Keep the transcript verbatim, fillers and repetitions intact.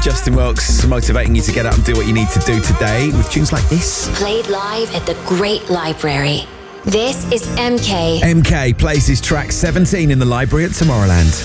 Justin Wilkes motivating you to get up and do what you need to do today with tunes like this. Played live at the Great Library. This is M K. M K plays his track seventeen in the library at Tomorrowland.